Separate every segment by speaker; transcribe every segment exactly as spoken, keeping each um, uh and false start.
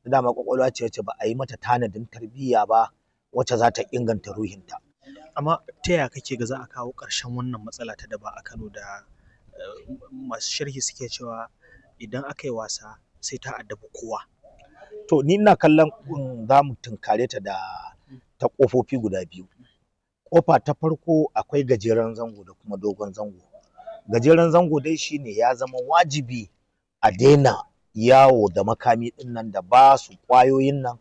Speaker 1: dama ƙwaƙwalwa ce wacce ba a yi mata tanadin tarbiyya ba wacce za ta inganta ruhinta.
Speaker 2: Amma ta yaya kake ga za a kawo ƙarshen wannan matsala ta daba a Kano da masu sharhi suke cewa idan aka yi wasa sai ta addabi kowa?
Speaker 1: To ni ina kallon za mu tunkare ta da ta ƙofofi guda biyu. Ƙofa ta farko akwai gajeren zango da kuma dogon zango. Gajeren zango dai shine ya zama wajibi a daina yawo da makami ɗin nan da ba su ƙwayoyin nan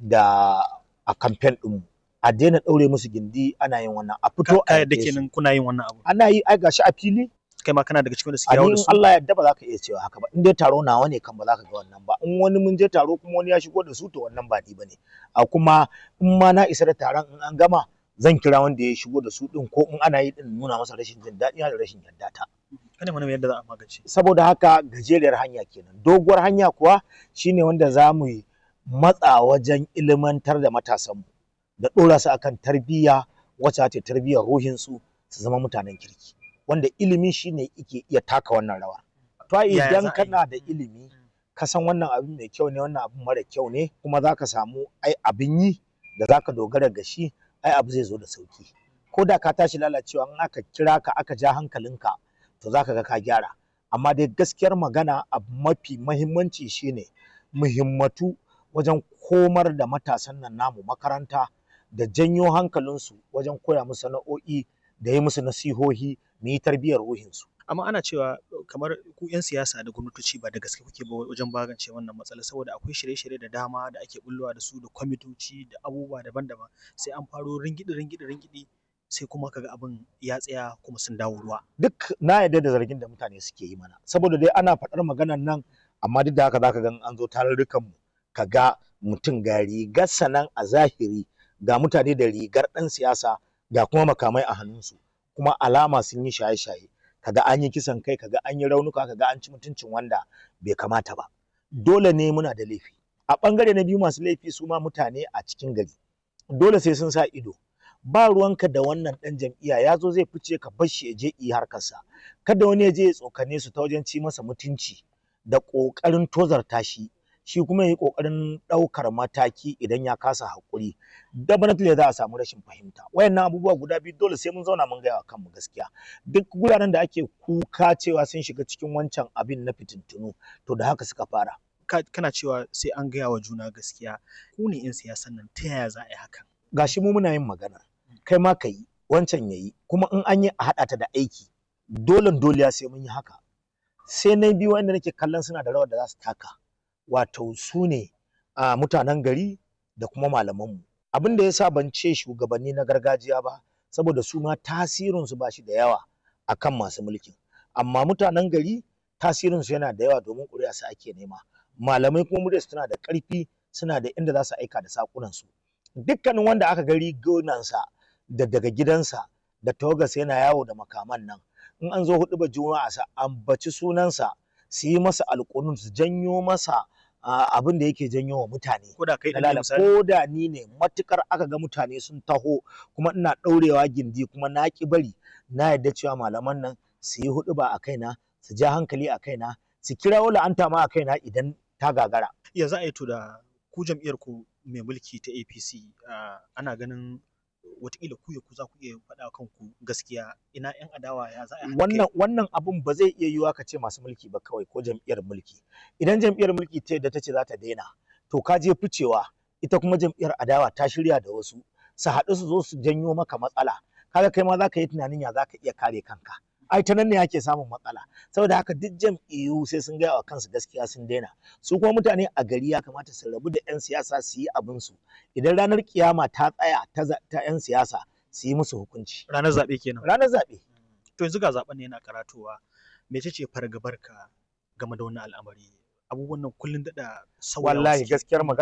Speaker 1: da a kamfen ɗinmu. A daina ɗaure musu gindi ana yin wannan. A fito a
Speaker 2: yadda kenan kuna yin wannan abu.
Speaker 1: Ana yi ai gashi a fili.
Speaker 2: Kai ma kana daga cikin da suke yawo da su.
Speaker 1: In Allah ya yarda ba za ka iya cewa haka ba. In dai taro nawa ne kan ba za ka ga wannan ba. In wani mun je taro kuma wani ya shigo da su to wannan ba ni bane. A kuma in ma na isa da taron in an gama zan kira wanda ya shigo da su din ko in ana yi din nuna masa rashin jin daɗi da rashin yarda ta.
Speaker 2: Kana mana yadda za a magance.
Speaker 1: Saboda haka gajeriyar hanya kenan. Doguwar hanya kuwa shine wanda za mu yi matsa wajen ilimantar da matasanmu da ɗora su akan tarbiyya wacce ta tarbiyyar ruhinsu su zama mutanen kirki. Wanda ilimi shine yake iya taka wannan rawa. To idan kana da ilimi ka san wannan abin mai kyau ne wannan abin mara kyau ne kuma za ka samu ai abin yi da za ka dogara ga shi ai abu zai zo da sauki. Ko da ka tashi lalacewa in aka kira ka aka ja hankalinka to za ka ga ka gyara. Amma dai gaskiyar magana abu mafi mahimmanci shine muhimmatu wajen komar da matasan nan namu makaranta da janyo hankalinsu wajen koya musu sana'o'i da yi musu nasihohi mu yi tarbiyyar ruhinsu.
Speaker 2: Amma ana cewa kamar ku 'yan siyasa da gwamnatoci ba da gaske kuke ba wajen magance wannan matsala saboda akwai shirye-shirye da dama da ake bullowa da su da kwamitoci da abubuwa daban-daban sai an faro ringidi ringidi ringidi sai kuma kaga abin ya tsaya kuma sun dawo ruwa.
Speaker 1: Duk na yarda da zargin da mutane suke yi mana saboda dai ana faɗar maganar nan amma duk da haka zaka ga an zo tarurrukan mu kaga mutum ga rigar sanan a zahiri ga mutane da rigar ɗan siyasa ga kuma makamai a hannunsu kuma alama sun yi shaye-shaye kaga an yi kisan kai kaga an yi raunuka kaga an ci mutuncin wanda bai kamata ba. Dole ne muna da laifi. A ɓangare na biyu masu laifi su ma mutane a cikin gari dole sai sun sa ido. Ba ruwanka da wannan ɗan jam'iyya ya zo zai fice ka bar shi ya je yi harkarsa. Kada wani ya je ya tsokane su ta wajen ci masa mutunci da ƙoƙarin tozarta shi. Shi kuma ya yi ƙoƙarin ɗaukar mataki idan ya kasa haƙuri. Definitely za a samu rashin fahimta. Wayannan abubuwa guda biyu dole sai mun zauna mun gaya wa kanmu gaskiya. Duk guraren da ake kuka cewa sun shiga cikin wancan abin na fitintunu to da haka suka fara.
Speaker 2: Kana cewa sai an gaya wa juna gaskiya. Ku ne 'yan siyasan nan ta yaya za a yi hakan?
Speaker 1: Gashi mu muna yin magana. Kai ma ka yi wancan ya yi kuma in an yi a haɗa ta da aiki dole dole sai mun yi haka. Sai na biyu wanda nake kallon suna da rawar da za su taka. Wato su ne a mutanen gari da kuma malamanmu. Abin da ya sa ban ce shugabanni na gargajiya ba saboda su ma tasirinsu ba shi da yawa akan masu mulkin. Amma mutanen gari tasirinsu yana da yawa domin ƙuri'a su ake nema. Malamai kuma muryarsu tana da ƙarfi suna da inda za su aika da saƙunansu. Dukkanin wanda aka ga rigunansa da daga gidansa da tawagarsa yana yawo da makaman nan in an zo huɗubar juma'a sa ambaci sunansa su yi masa alƙunun su janyo masa abin da yake janyo wa mutane.
Speaker 2: Ko da kai
Speaker 1: ko da ni ne matukar aka ga mutane sun taho kuma ina ɗaurewa gindi kuma na ki bari na yarda cewa malaman nan su yi huɗuba a kaina su ja hankali a kaina su kirawo la'anta ma a kaina idan ta gagara.
Speaker 2: Ya za a yi to da ku jam'iyyar ku mai mulki ta A P C ana ganin wataƙila ku ya ku za ku iya faɗa kanku gaskiya ina 'yan adawa ya za a yi
Speaker 1: wannan wannan abun ba zai iya yiwuwa ka ce masu mulki ba kawai ko jam'iyyar mulki. Idan jam'iyyar mulki ta yadda ta ce za ta daina to ka je ficewa ita kuma jam'iyyar adawa ta shirya da wasu su haɗu su zo su janyo maka matsala kaga kai ma za ka yi tunanin ya za ka iya kare kanka. Ai ta nan ne ake samun matsala saboda haka duk jam'iyyu sai sun gaya wa kansu gaskiya sun daina. Su kuma mutane a gari ya kamata su rabu da 'yan siyasa su yi abin su idan ranar kiyama ta tsaya ta 'yan siyasa su yi musu hukunci.
Speaker 2: Ranar zaɓe kenan.
Speaker 1: Ranar zaɓe.
Speaker 2: To yanzu ga zaɓen ne yana karatowa mece ce fargabarka game da wannan al'amari abubuwan nan kullum daɗa sauyawa.
Speaker 1: Wallahi gaskiyar magana